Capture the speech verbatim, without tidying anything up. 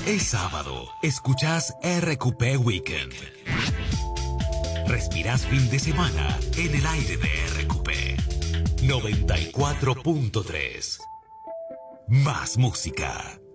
Es sábado, escuchás R Q P Weekend. Respirás fin de semana en el aire de R Q P. noventa y cuatro punto tres. Más música.